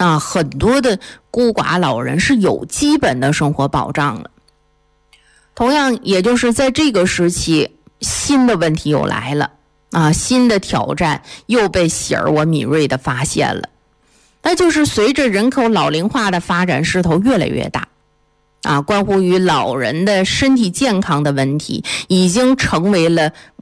很多的孤寡老人是有基本的生活保障的。同样，也就是在这个时期，新的问题又来了新的挑战又被喜儿我敏锐地发现了，那就是随着人口老龄化的发展势头越来越大关乎于老人的身体健康的问题已经成为了